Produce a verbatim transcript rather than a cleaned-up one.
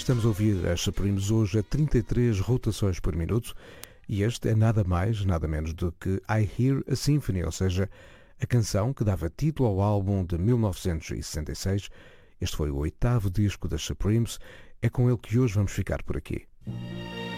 estamos a ouvir as Supremes hoje a trinta e três rotações por minuto e este é nada mais, nada menos do que I Hear a Symphony, ou seja, a canção que dava título ao álbum de mil novecentos e sessenta e seis. Este foi o oitavo disco das Supremes, é com ele que hoje vamos ficar por aqui.